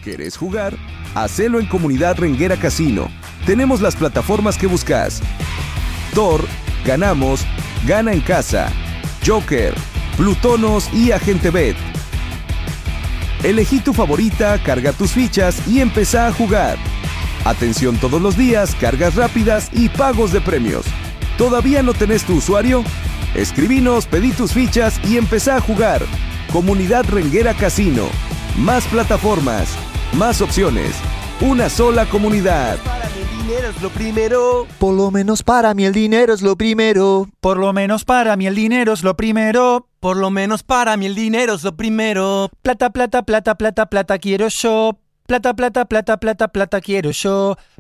¿Querés jugar? Hacelo en Comunidad Renguera Casino. Tenemos las plataformas que buscas: Tor, Ganamos, Gana en Casa, Joker, Plutonos y Agente Bet. Elegí tu favorita, carga tus fichas y empezá a jugar. Atención todos los días, cargas rápidas y pagos de premios. ¿Todavía no tenés tu usuario? Escribinos, pedí tus fichas y empezá a jugar. Comunidad Renguera Casino. Más plataformas, más opciones. Una sola comunidad. Para mí el dinero es lo primero. Por lo menos para mí el dinero es lo primero. Por lo menos para mí el dinero es lo primero. Por lo menos para mí el dinero es lo primero. Plata, plata, plata, plata, plata quiero yo. Plata, plata, plata, plata, plata quiero yo.